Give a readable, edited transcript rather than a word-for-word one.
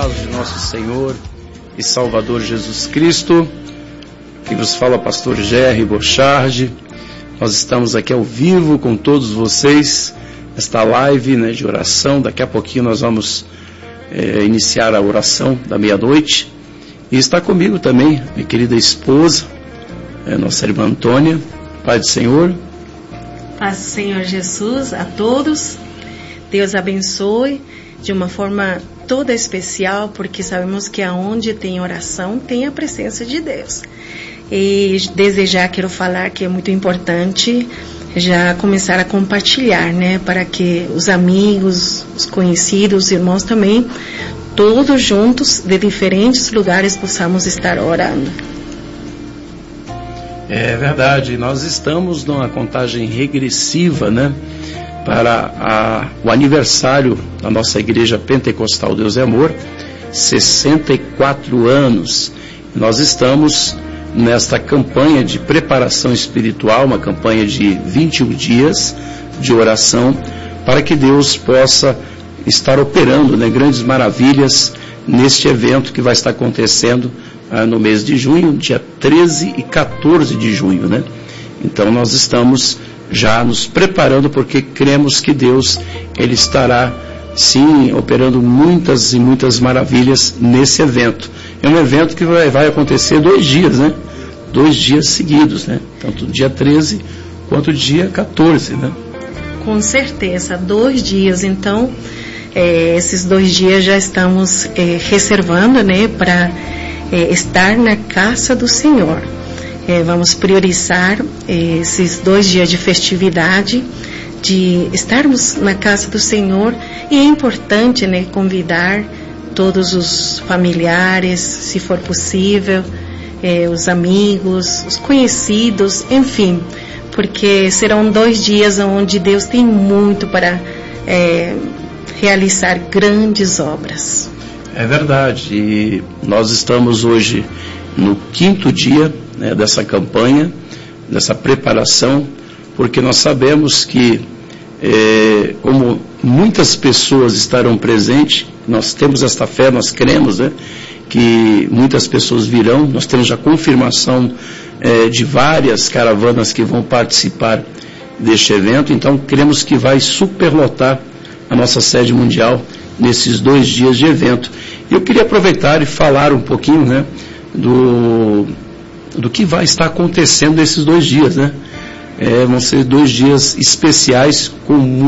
paz de nosso Senhor e Salvador Jesus Cristo. Que vos fala pastor Jerry Bochardi. Nós estamos aqui ao vivo com todos vocês, esta live, de oração. Daqui a pouquinho nós vamos iniciar a oração da meia-noite. E está comigo também minha querida esposa, nossa irmã Antônia. Paz do Senhor. Paz do Senhor Jesus a todos. Deus abençoe de uma forma toda especial, porque sabemos que aonde tem oração tem a presença de Deus. E quero falar que é muito importante já começar a compartilhar, para que os amigos, os conhecidos, os irmãos também, todos juntos, de diferentes lugares, possamos estar orando. É verdade, nós estamos numa contagem regressiva, para o aniversário da nossa Igreja Pentecostal Deus é Amor, 64 anos. Nós estamos nesta campanha de preparação espiritual, uma campanha de 21 dias de oração, para que Deus possa estar operando grandes maravilhas neste evento que vai estar acontecendo no mês de junho, dia 13 e 14 de junho. Então nós estamos já nos preparando, porque cremos que Deus ele estará sim operando muitas e muitas maravilhas nesse evento. É um evento que vai acontecer 2 dias, 2 dias seguidos, tanto dia 13 quanto dia 14, Com certeza, 2 dias. Então esses 2 dias já estamos reservando, para estar na casa do Senhor. Vamos priorizar esses 2 dias de festividade, de estarmos na casa do Senhor. E é importante, convidar todos os familiares, se for possível, os amigos, os conhecidos, enfim, porque serão 2 dias onde Deus tem muito para realizar grandes obras. É verdade, e nós estamos hoje no 5º dia dessa campanha, dessa preparação, porque nós sabemos que, como muitas pessoas estarão presentes, nós temos esta fé, nós cremos, que muitas pessoas virão. Nós temos a confirmação de várias caravanas que vão participar deste evento, então cremos que vai superlotar a nossa sede mundial nesses 2 dias de evento. Eu queria aproveitar e falar um pouquinho, do que vai estar acontecendo nesses 2 dias, vão ser 2 dias especiais com